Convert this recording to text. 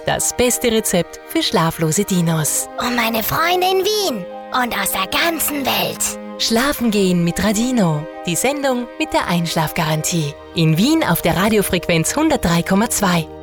Das beste Rezept für schlaflose Dinos. Und meine Freunde in Wien und aus der ganzen Welt. Schlafen gehen mit Radino. Die Sendung mit der Einschlafgarantie. In Wien auf der Radiofrequenz 103,2.